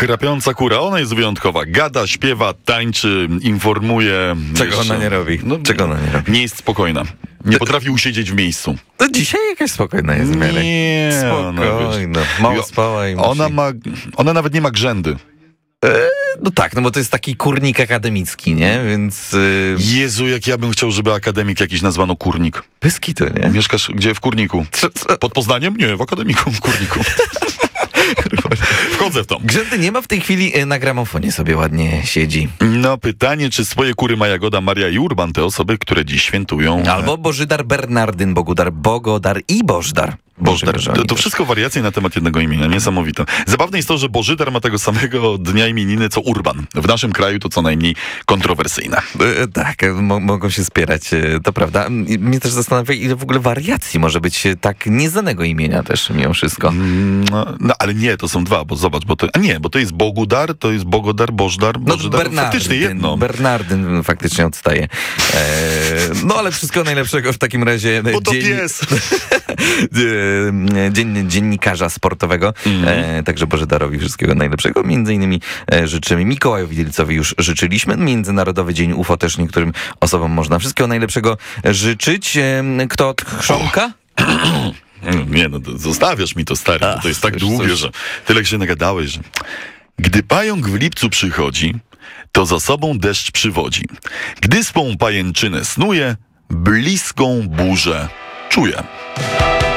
Chrapiąca kura, ona jest wyjątkowa. Gada, śpiewa, tańczy, informuje. Czego ona nie robi? Czego ona nie robi? Nie jest spokojna. Nie potrafi usiedzieć w miejscu. To dzisiaj jakaś spokojna jest w miarę. Nie, Spokojna. Mało spała i Ona nawet nie ma grzędy. No tak, no bo to jest taki kurnik akademicki, nie? Więc... Jezu, jak ja bym chciał, żeby akademik jakiś nazwano kurnik. Bez kitu, nie? Mieszkasz gdzie? W Kurniku? Pod Poznaniem? Nie, w akademiku, w Kurniku. Wchodzę w to. Grzędy nie ma w tej chwili, na gramofonie sobie ładnie siedzi. No pytanie, czy swoje kury ma Jagoda, Maria i Urban, te osoby, które dziś świętują. Albo Bożydar, Bernardyn, Bogudar, Bogodar i Bożdar. Bożdar. To wszystko wariacje na temat jednego imienia, niesamowite. Zabawne jest to, że Bożydar ma tego samego dnia imieniny co Urban. W naszym kraju to co najmniej kontrowersyjne. Tak, mogą się spierać, to prawda. Mnie też zastanawia, ile w ogóle wariacji może być tak nieznanego imienia też mimo wszystko. No ale nie, to są dwa, bo zobacz, bo to jest Bogudar, to jest Bogodar, Bożdar, Bożydar, faktycznie jedno. Bernardyn faktycznie odstaje. No ale wszystkiego najlepszego w takim razie. Bo to pies. Dziennikarza sportowego. Także Bożydarowi wszystkiego najlepszego. Między innymi życzymy Mikołajowi Widelcowi już życzyliśmy. Międzynarodowy Dzień UFO też niektórym osobom można wszystkiego najlepszego życzyć. Kto od chrząka? Nie, no zostawiasz mi to, stary, bo to jest tak długie, że tyle się nagadałeś, że... Gdy pająk w lipcu przychodzi, to za sobą deszcz przywodzi. Gdy swą pajęczynę snuje, bliską burzę czuje.